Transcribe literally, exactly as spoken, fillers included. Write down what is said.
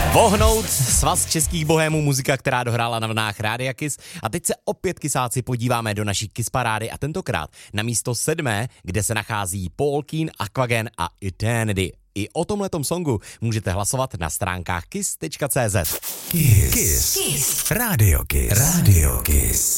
Vohnout, svaz českých bohémů, muzika, která dohrála na vlnách Rádia Kiss. A teď se opět kysáci podíváme do naší Kiss parády a tentokrát na místo sedmé, kde se nachází Paul Keen, Aquagen a Eternity. I o tomhletom songu můžete hlasovat na stránkách kiss tečka cé zet. Kiss. Kiss. Kiss. Radio Kiss. Radio Kiss.